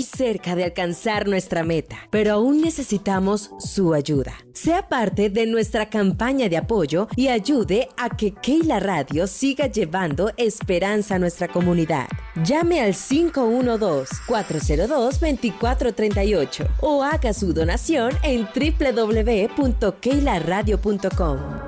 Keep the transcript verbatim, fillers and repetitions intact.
cerca de alcanzar nuestra meta, pero aún necesitamos su ayuda. Sea parte de nuestra campaña de apoyo y ayude a que Keila Radio siga llevando esperanza a nuestra comunidad. Llame al cinco uno dos, cuatro cero dos, dos cuatro tres ocho o haga su donación en doble u doble u doble u punto keila radio punto com.